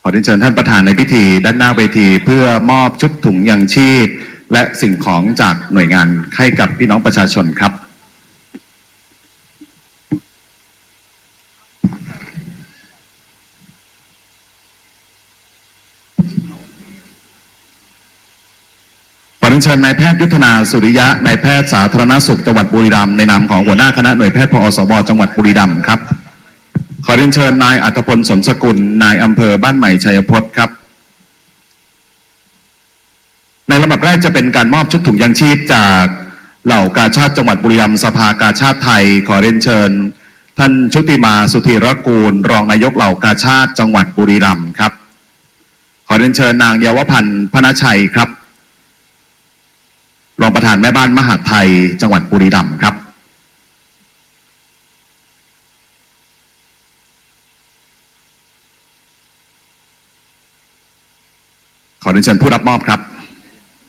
ขอเรียนเชิญท่านประธานในพิธีด้านหน้าเวทีเพื่อมอบชุดถุงยังชีพและสิ่งของจากหน่วยงานให้กับพี่น้องประชาชนครับขอเรียนเชิญนายแพทย์ยุทธนาสุริยะนายแพทย์สาธารณสุขจังหวัดบุรีรัมย์ในนามของหัวหน้าคณะหน่วยแพทย์พอสบจังหวัดบุรีรัมย์ครับขอเรียนเชิญนายอัธพลสนสกุลนายอำเภอบ้านใหม่ชัยพจน์ครับในลำดับแรกจะเป็นการมอบชุดถุงยังชีพจากเหล่ากาชาดจังหวัดบุรีรัมย์สภากาชาดไทยขอเรียนเชิญท่านชุติมาสุธีรกูลรองนายกเหล่ากาชาดจังหวัดบุรีรัมย์ครับขอเรียนเชิญนางเยาวพันธ์พนชัยครับรองประธานแม่บ้านมหาดไทยจังหวัดบุรีรัมย์ครับขอเรียนเชิญผู้รับมอบครับ